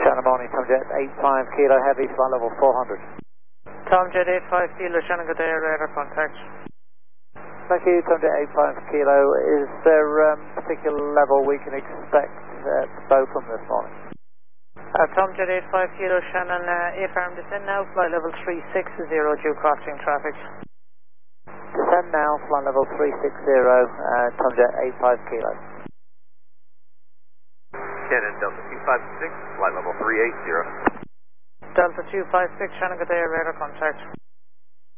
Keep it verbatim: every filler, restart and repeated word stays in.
Shannon morning, Tomjet eight five Kilo Heavy, flight level four hundred. Tomjet eight five Kilo, Shannon, good day, radar contact. Thank you, Tomjet eight five Kilo. Is there a um, particular level we can expect uh, to bow from this morning? Uh, Tomjet eight five Kilo, Shannon, uh, A-Farm descend now, flight level three six zero, due crossing traffic. Descend now, flight level three six zero, uh, Tomjet eight five Kilo. Shannon, Delta two five six, flight level three eight zero. Delta two five six, Shannon, good day, radar contact.